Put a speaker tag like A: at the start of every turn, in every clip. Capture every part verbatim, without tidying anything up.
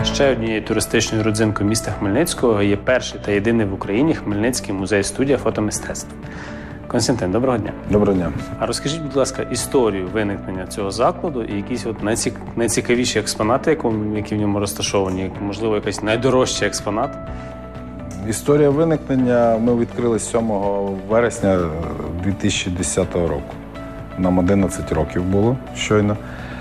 A: Ще однією туристичною родзинкою міста Хмельницького є перший та єдиний в Україні Хмельницький музей-студія фотомистецтв. Константин, доброго дня.
B: Доброго дня.
A: А розкажіть, будь ласка, історію виникнення цього закладу і якісь от найцік... найцікавіші експонати, які в ньому розташовані, можливо, якийсь найдорожчий експонат?
B: Історія виникнення ми відкрили сьомого вересня дві тисячі десятого року. Нам одинадцять років було щойно.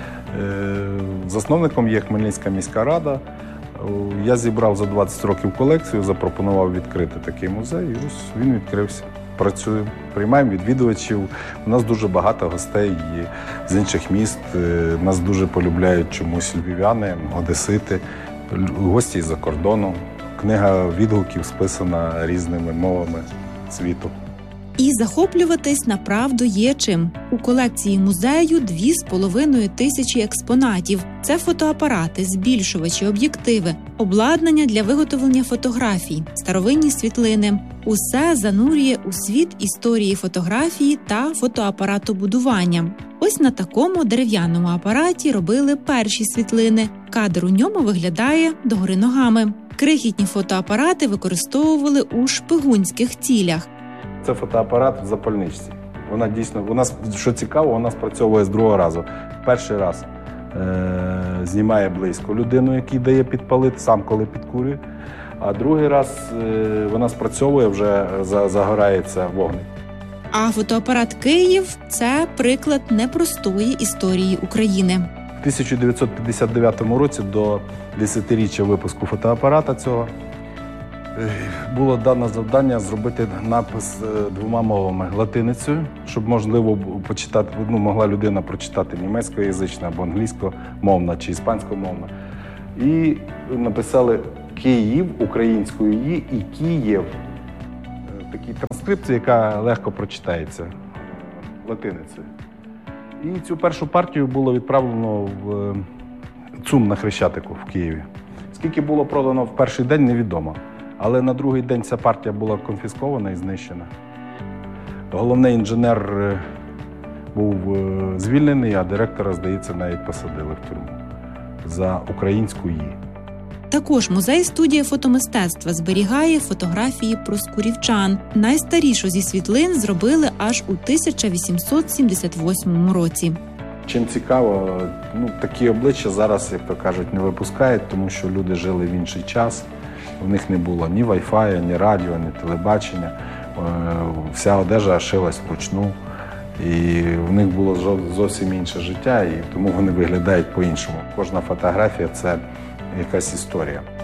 B: Засновником є Хмельницька міська рада. Я зібрав за двадцять років колекцію, запропонував відкрити такий музей, і ось він відкрився. Працюємо, приймаємо відвідувачів. У нас дуже багато гостей з інших міст. Нас дуже полюбляють чомусь львів'яни, одесити, гості з-за кордону. Книга відгуків списана різними мовами світу.
C: І захоплюватись направду є чим. У колекції музею дві з половиною тисячі експонатів. Це фотоапарати, збільшувачі, об'єктиви, обладнання для виготовлення фотографій, старовинні світлини. Усе занурює у світ історії фотографії та фотоапаратобудування. Ось на такому дерев'яному апараті робили перші світлини. Кадр у ньому виглядає догори ногами. Крихітні фотоапарати використовували у шпигунських цілях.
B: Це фотоапарат в запальничці. Вона дійсно, вона, що цікаво, вона спрацьовує з другого разу. Перший раз е- знімає близько людину, який дає підпалити, сам коли підкурює. А другий раз е- вона спрацьовує, вже за- загорається вогник.
C: А фотоапарат «Київ» – це приклад непростої історії України.
B: В тисяча дев'ятсот п'ятдесят дев'ятому році до десятиріччя випуску фотоапарата цього було дано завдання зробити напис двома мовами – латиницею, щоб можливо почитати, ну, могла людина прочитати німецькоязична або англійськомовна чи іспанськомовна. І написали «Київ» українською «і» і «Київ». Такі транскрипції, яка легко прочитається латиницею. І цю першу партію було відправлено в ЦУМ на Хрещатику в Києві. Скільки було продано в перший день, невідомо. Але на другий день ця партія була конфіскована і знищена. Головний інженер був звільнений, а директора, здається, навіть посадили в тюрму за українську «і».
C: Також музей-студія фотомистецтва зберігає фотографії проскурівчан. Найстарішу зі світлин зробили аж у тисяча вісімсот сімдесят восьмому році.
B: Чим цікаво, ну, такі обличчя зараз, як то кажуть, не випускають, тому що люди жили в інший час. В них не було ні вай-фаю, ні радіо, ні телебачення. Вся одежа шилась вручну. І в них було зовсім інше життя, і тому вони виглядають по-іншому. Кожна фотографія – це якась історія.